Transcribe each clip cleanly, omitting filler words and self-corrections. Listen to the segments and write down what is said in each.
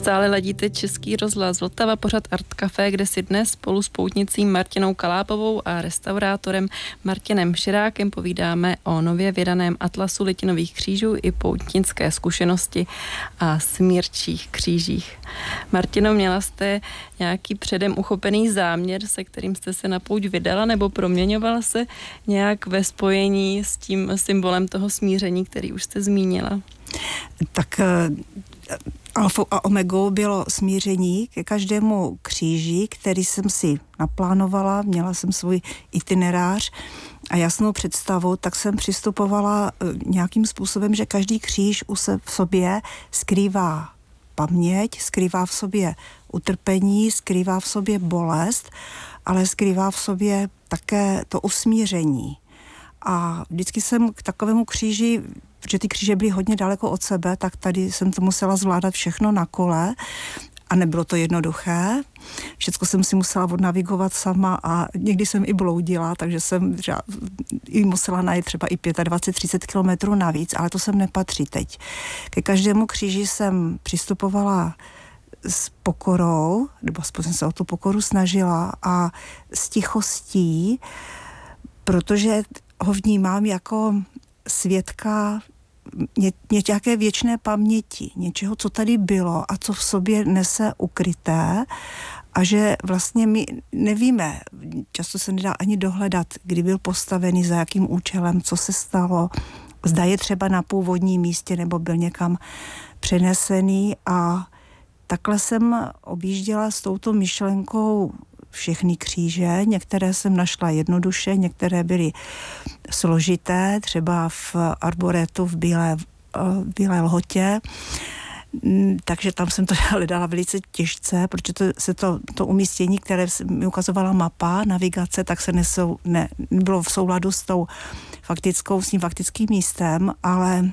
Stále ladíte Český rozhlas Vltava, pořad Art Café, kde si dnes spolu s poutnicí Martinou Kalápovou a restaurátorem Martinem Širákem povídáme o nově vydaném atlasu litinových křížů i poutnické zkušenosti a smírčích křížích. Martino, měla jste nějaký předem uchopený záměr, se kterým jste se na pouť vydala, nebo proměňovala se nějak ve spojení s tím symbolem toho smíření, který už jste zmínila? Tak alfou a omegou bylo smíření ke každému kříži, který jsem si naplánovala, měla jsem svůj itinerář a jasnou představu, tak jsem přistupovala nějakým způsobem, že každý kříž v sobě skrývá paměť, skrývá v sobě utrpení, skrývá v sobě bolest, ale skrývá v sobě také to usmíření. A vždycky jsem k takovému kříži, protože ty kříže byly hodně daleko od sebe, tak tady jsem to musela zvládat všechno na kole a nebylo to jednoduché. Všecko jsem si musela odnavigovat sama a někdy jsem i bloudila, takže jsem i musela najít třeba i 25-30 kilometrů navíc, ale to sem nepatří teď. Ke každému kříži jsem přistupovala s pokorou, nebo aspoň jsem se o tu pokoru snažila a s tichostí, protože ho vnímám jako svědka nějaké věčné paměti, něčeho, co tady bylo a co v sobě nese ukryté a že vlastně my nevíme, často se nedá ani dohledat, kdy byl postavený, za jakým účelem, co se stalo, zda je třeba na původním místě nebo byl někam přenesený a takhle jsem objížděla s touto myšlenkou všechny kříže, některé jsem našla jednoduše, některé byly složité, třeba v arboretu v Bílé Lhotě, takže tam jsem to hledala velice těžce, protože to umístění, které mi ukazovala mapa, navigace, tak se nebylo v souladu s tím faktickým místem, ale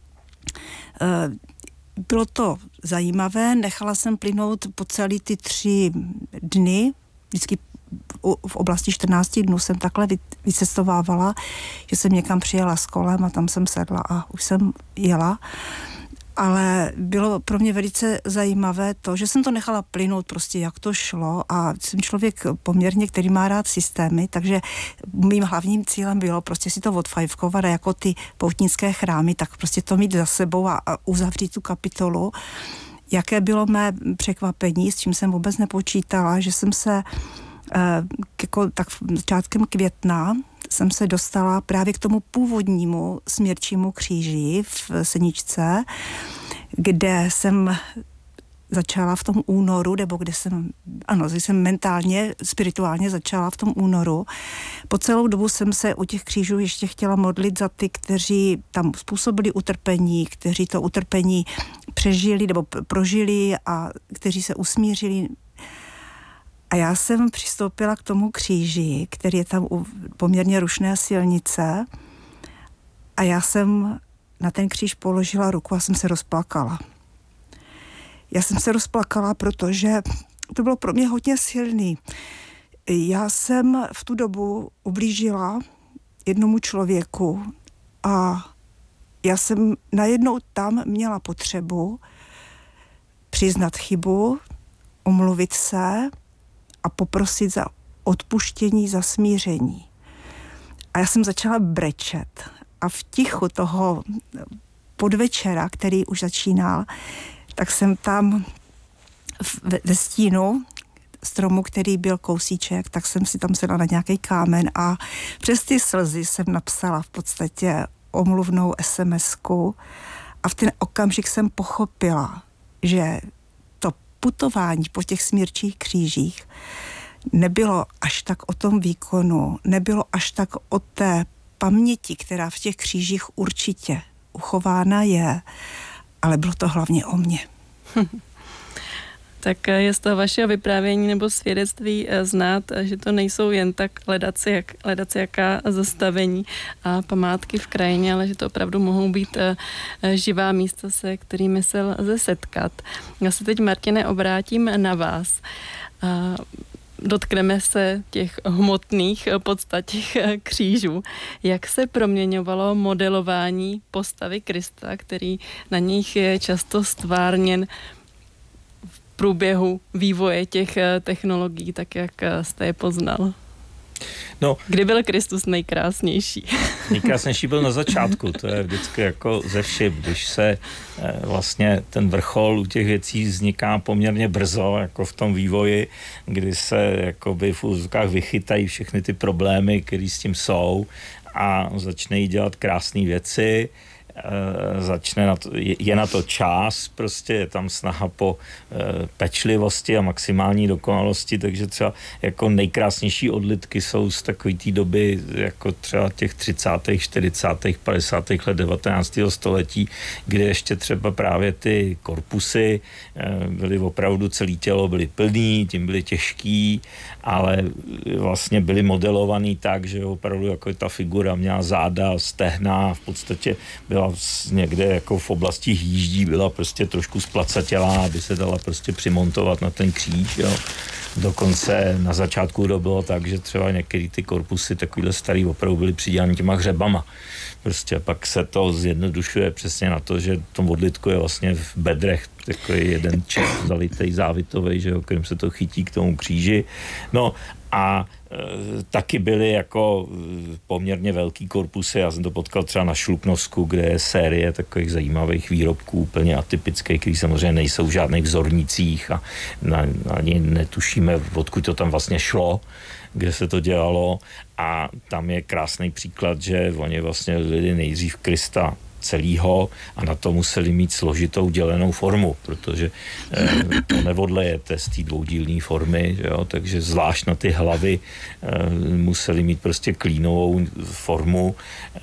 bylo to zajímavé, nechala jsem plynout po celý ty 3 dny, vždycky v oblasti 14 dnů jsem takhle vycestovávala, že jsem někam přijela s kolem a tam jsem sedla a už jsem jela. Ale bylo pro mě velice zajímavé to, že jsem to nechala plynout prostě, jak to šlo a jsem člověk poměrně, který má rád systémy, takže mým hlavním cílem bylo prostě si to odfajfkovat a jako ty poutnické chrámy, tak prostě to mít za sebou a uzavřít tu kapitolu. Jaké bylo mé překvapení, s čím jsem vůbec nepočítala, že jsem se tak začátkem května jsem se dostala právě k tomu původnímu smírčímu kříži v Seničce, kde jsem začala v tom únoru, nebo kde jsem mentálně, spirituálně začala v tom únoru. Po celou dobu jsem se u těch křížů ještě chtěla modlit za ty, kteří tam způsobili utrpení, kteří to utrpení přežili nebo prožili a kteří se usmířili. A já jsem přistoupila k tomu kříži, který je tam u poměrně rušné silnice a já jsem na ten kříž položila ruku a jsem se rozplakala. Já jsem se rozplakala, protože to bylo pro mě hodně silný. Já jsem v tu dobu ublížila jednomu člověku a já jsem najednou tam měla potřebu přiznat chybu, omluvit se a poprosit za odpuštění, za smíření. A já jsem začala brečet a v tichu toho podvečera, který už začínal, tak jsem tam ve stínu stromu, který byl kousíček, tak jsem si tam sedla na nějaký kámen a přes ty slzy jsem napsala v podstatě omluvnou SMS-ku a v ten okamžik jsem pochopila, že to putování po těch smírčích křížích nebylo až tak o tom výkonu, nebylo až tak o té paměti, která v těch křížích určitě uchována je, ale bylo to hlavně o mně. Tak je z toho vašeho vyprávění nebo svědectví znát, že to nejsou jen tak hledat jaká zastavení a památky v krajině, ale že to opravdu mohou být živá místa, se kterými se lze setkat. Já se teď, Martine, obrátím na vás. Dotkneme se těch hmotných podstat těch křížů. Jak se proměňovalo modelování postavy Krista, který na nich je často stvárněn průběhu vývoje těch technologií, tak jak jste je poznal? No, kdy byl Kristus nejkrásnější? Nejkrásnější byl na začátku, to je vždycky jako ze vším, když se vlastně ten vrchol u těch věcí vzniká poměrně brzo, jako v tom vývoji, kdy se jakoby v úzkách vychytají všechny ty problémy, které s tím jsou a začne dělat krásné věci. Je na to čas, prostě je tam snaha po pečlivosti a maximální dokonalosti, takže třeba jako nejkrásnější odlitky jsou z takové té doby, jako třeba těch 30., 40., 50. let 19. století, kde ještě třeba právě ty korpusy byly opravdu, celé tělo byly plný, tím byly těžký, ale vlastně byly modelovaný tak, že opravdu jako ta figura měla záda, stehna, v podstatě byla někde jako v oblasti hýždí byla prostě trošku splacatělá, aby se dala prostě přimontovat na ten kříž, jo. Dokonce na začátku to bylo tak, že třeba některé ty korpusy takovýhle starý opravdu byly přidělány těma hřebama. Prostě pak se to zjednodušuje přesně na to, že tom odlitku je vlastně v bedrech takový jeden čep zalitej závitovej, že jo, kterým se to chytí k tomu kříži. No a taky byly jako poměrně velký korpusy. Já jsem to potkal třeba na Šluknovsku, kde je série takových zajímavých výrobků, úplně atypických, který samozřejmě nejsou v žádných vzornicích a ani netušíme, odkud to tam vlastně šlo, kde se to dělalo. A tam je krásný příklad, že oni vlastně lidi nejdřív Krista celýho a na to museli mít složitou dělenou formu, protože to neodlejete z té dvoudílné formy, jo? Takže zvlášť na ty hlavy museli mít prostě klínovou formu,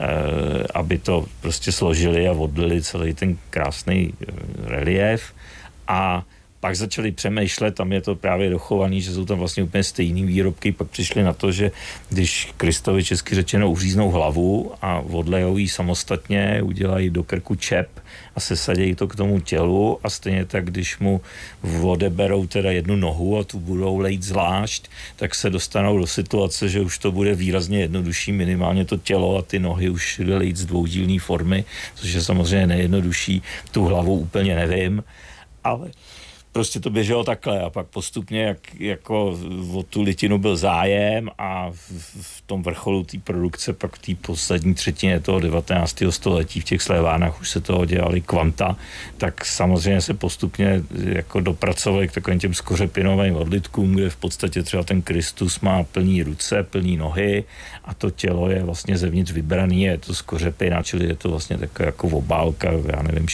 aby to prostě složili a odlili celý ten krásný relief a pak začali přemýšlet, tam je to právě dochovaný, že jsou tam vlastně úplně stejný výrobky, pak přišli na to, že když Kristovi česky řečeno uříznou hlavu a odlejou ji samostatně, udělají do krku čep a sesadějí to k tomu tělu a stejně tak, když mu odeberou teda jednu nohu a tu budou lejt zvlášť, tak se dostanou do situace, že už to bude výrazně jednodušší, minimálně to tělo a ty nohy už lejt z dvoudílné formy, což je samozřejmě nejjednodušší, tu hlavu úplně nevím, ale prostě to běželo takhle a pak postupně, jako o tu litinu byl zájem a v tom vrcholu té produkce pak v té poslední třetině toho 19. století v těch slévárnách už se toho dělali kvanta, tak samozřejmě se postupně jako dopracovali k takovým těm skořepinovým odlitkům, kde v podstatě třeba ten Kristus má plný ruce, plný nohy a to tělo je vlastně zevnitř vybraný, je to skořepina, čili je to vlastně taková jako obálka, já nevím,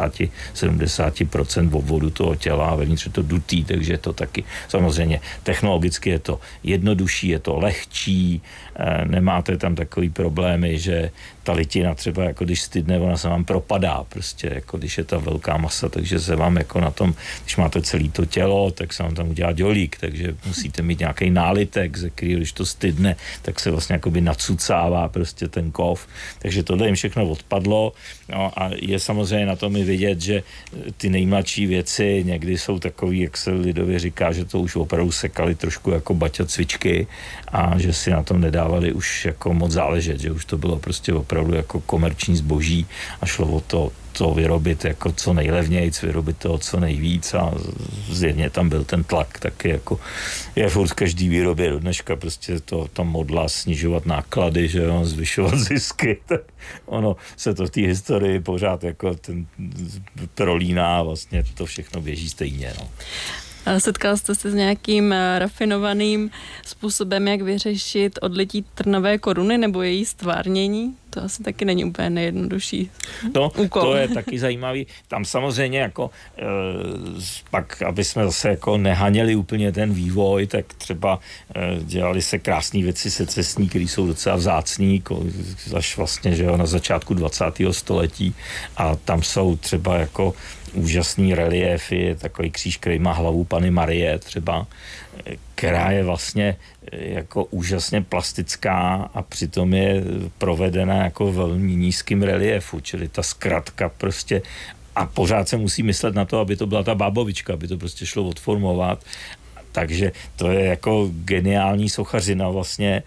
60-70% obvodu toho těla a vevnitř je to dutý, takže je to taky samozřejmě technologicky je to jednodušší, je to lehčí, nemáte tam takový problémy, že ta litina třeba jako když stydne, ona se vám propadá prostě, jako když je ta velká masa, takže se vám jako na tom, když máte celé to tělo, tak se vám tam udělá dělík, takže musíte mít nějaký nálitek, ze kterého když to stydne, tak se vlastně jakoby nacucává prostě ten kov, takže tohle jim všechno odpadlo, no a je samozřejmě na tom i vidět, že ty nejmladší věci někdy jsou takový, jak se lidově říká, že to už opravdu sekali trošku jako baťa cvičky a že si na tom nedávali už jako moc záležet, že už to bylo prostě opravdu jako komerční zboží a šlo o to vyrobit jako co nejlevnějc, vyrobit toho co nejvíc a zjevně tam byl ten tlak taky jako je furt každý výrobě do dneška prostě to tam modla snižovat náklady, že jo, zvyšovat zisky, tak ono se to v té historii pořád jako ten prolíná a vlastně to všechno běží stejně, no. Setkal jste se s nějakým rafinovaným způsobem, jak vyřešit odlití trnové koruny nebo její stvárnění? To asi taky není úplně nejjednodušší úkol. To je taky zajímavý. Tam samozřejmě jako pak, aby jsme zase jako nehaněli úplně ten vývoj, tak třeba dělali se krásné věci secesní, které jsou docela vzácný, až vlastně, že jo, na začátku 20. století a tam jsou třeba jako úžasný reliéfy, takový kříž, který má hlavu Panny Marie třeba, která je vlastně jako úžasně plastická a přitom je provedena jako velmi nízkým reliéfu, čili ta zkratka prostě a pořád se musí myslet na to, aby to byla ta bábovička, aby to prostě šlo odformovat. Takže to je jako geniální sochařina vlastně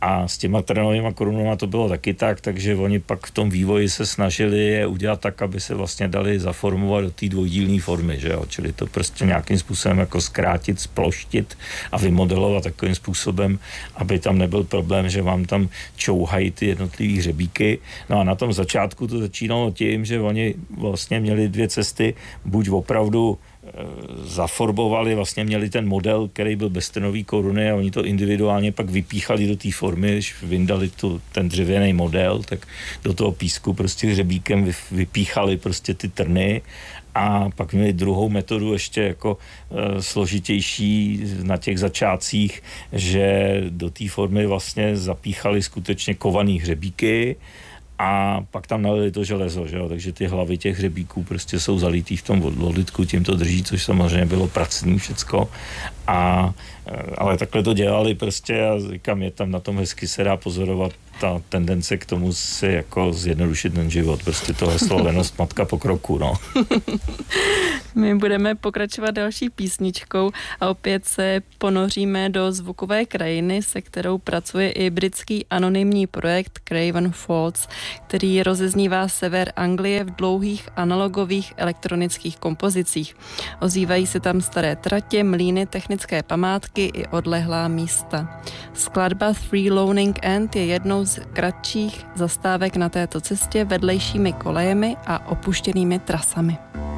A s těma terénovými korunama to bylo taky tak, takže oni pak v tom vývoji se snažili je udělat tak, aby se vlastně dali zaformovat do té dvojdílné formy, že jo? Čili to prostě nějakým způsobem jako zkrátit, sploštit a vymodelovat takovým způsobem, aby tam nebyl problém, že vám tam čouhají ty jednotlivý hřebíky. No a na tom začátku to začínalo tím, že oni vlastně měli dvě cesty, buď opravdu zaformovali, vlastně měli ten model, který byl bez trnové koruny a oni to individuálně pak vypíchali do té formy, když vyndali ten dřevěný model, tak do toho písku prostě hřebíkem vypíchali prostě ty trny a pak měli druhou metodu ještě jako složitější na těch začátcích, že do té formy vlastně zapíchali skutečně kovaný hřebíky a pak tam nalili to železo, že jo? Takže ty hlavy těch hřebíků prostě jsou zalitý v tom vodlitku, tím to drží, což samozřejmě bylo pracný všecko. Ale takhle to dělali prostě a říkám, je tam na tom hezky se dá pozorovat ta tendence k tomu si jako zjednodušit ten život. Prostě to heslo lenost matka pokroku, no. My budeme pokračovat další písničkou a opět se ponoříme do zvukové krajiny, se kterou pracuje i britský anonymní projekt Craven Falls, který rozeznívá sever Anglie v dlouhých analogových elektronických kompozicích. Ozývají se tam staré tratě, mlýny, technické památky i odlehlá místa. Skladba Three Loaning End je jednou z kratších zastávek na této cestě vedlejšími kolejemi a opuštěnými trasami.